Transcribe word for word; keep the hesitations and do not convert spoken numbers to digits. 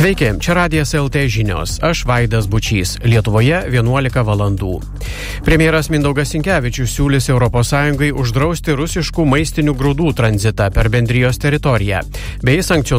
Sveiki, čia Radijas L T žinios. Aš Vaidas Bučys. Lietuvoje vienuolika valandų. Premjeras Mindaugas Sinkevičius siūlys Europos Sąjungai uždrausti rusiškų maistinių grūdų tranzitą per bendrijos teritoriją bei sankcionuoti